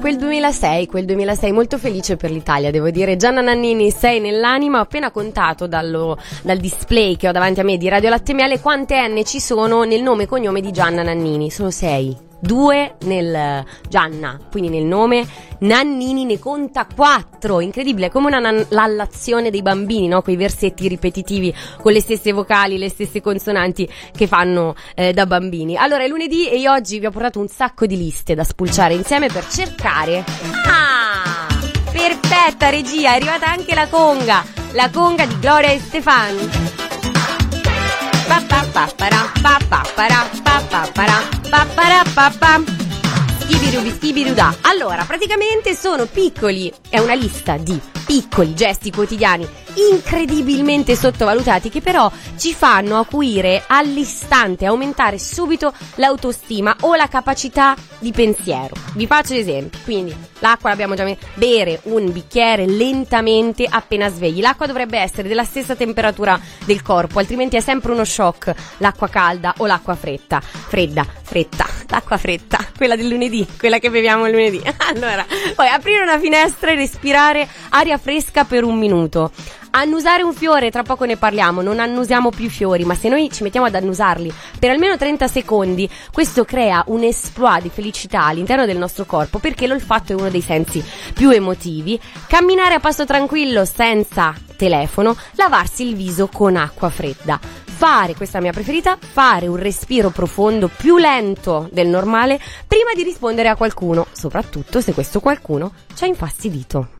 quel 2006 molto felice per l'Italia, devo dire. Gianna Nannini, sei nell'anima. Ho appena contato dal display che ho davanti a me di Radio Latte e Miele quante N ci sono nel nome e cognome di Gianna Nannini. Sono 6. 2 nel Gianna, quindi nel nome. Nannini ne conta 4. Incredibile, come una lallazione dei bambini, no? Quei versetti ripetitivi con le stesse vocali, le stesse consonanti che fanno da bambini. Allora, è lunedì e io oggi vi ho portato un sacco di liste da spulciare insieme per cercare. Ah! Perfetta regia, è arrivata anche la conga di Gloria e Stefan. Schibirubi. Allora, praticamente sono piccoli, è una lista di piccoli gesti quotidiani incredibilmente sottovalutati che però ci fanno acuire all'istante, aumentare subito l'autostima o la capacità di pensiero. Vi faccio esempio, quindi l'acqua l'abbiamo già bere un bicchiere lentamente appena svegli. L'acqua dovrebbe essere della stessa temperatura del corpo, altrimenti è sempre uno shock l'acqua calda o l'acqua fredda, l'acqua fredda, quella del lunedì, quella che beviamo il lunedì. Allora, poi aprire una finestra e respirare aria fresca per 1 minuto. Annusare un fiore, tra poco ne parliamo, non annusiamo più fiori, ma se noi ci mettiamo ad annusarli per almeno 30 secondi, questo crea un exploit di felicità all'interno del nostro corpo, perché l'olfatto è uno dei sensi più emotivi. Camminare a passo tranquillo senza telefono, lavarsi il viso con acqua fredda. Questa è la mia preferita, fare un respiro profondo più lento del normale prima di rispondere a qualcuno, soprattutto se questo qualcuno ci ha infastidito.